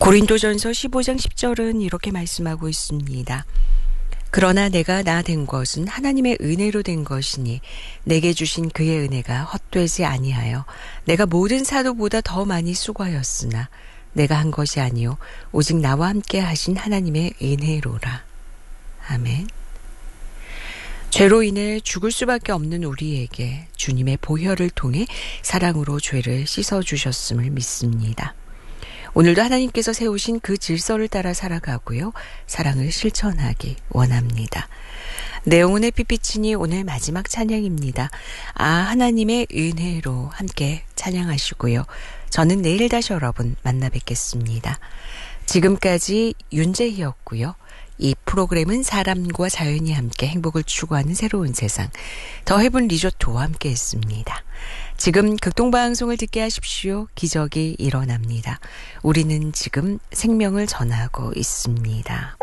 고린도전서 15장 10절은 이렇게 말씀하고 있습니다. 그러나 내가 나 된 것은 하나님의 은혜로 된 것이니 내게 주신 그의 은혜가 헛되지 아니하여 내가 모든 사도보다 더 많이 수고하였으나 내가 한 것이 아니요 오직 나와 함께 하신 하나님의 은혜로라. 아멘. 죄로 인해 죽을 수밖에 없는 우리에게 주님의 보혈을 통해 사랑으로 죄를 씻어주셨음을 믿습니다. 오늘도 하나님께서 세우신 그 질서를 따라 살아가고요. 사랑을 실천하기 원합니다. 내 영혼의 피피친이 오늘 마지막 찬양입니다. 하나님의 은혜로 함께 찬양하시고요. 저는 내일 다시 여러분 만나 뵙겠습니다. 지금까지 윤재희였고요. 이 프로그램은 사람과 자연이 함께 행복을 추구하는 새로운 세상 더 헤븐 리조트와 함께 했습니다. 지금 극동방송을 듣게 하십시오. 기적이 일어납니다. 우리는 지금 생명을 전하고 있습니다.